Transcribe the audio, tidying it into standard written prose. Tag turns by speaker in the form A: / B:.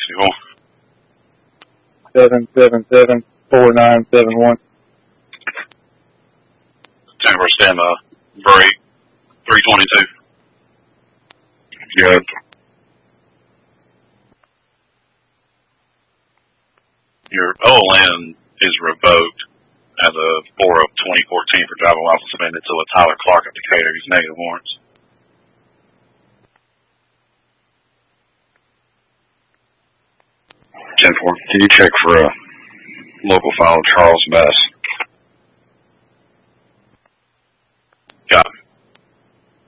A: 777-4971.
B: Denver Stemma, break 322.
C: Good.
B: Your OLN is revoked as of 4 of 2014 for driving while suspended to a Tyler Clark of Decatur. He's negative warrants.
C: Can you check for a local file of Charles Bass?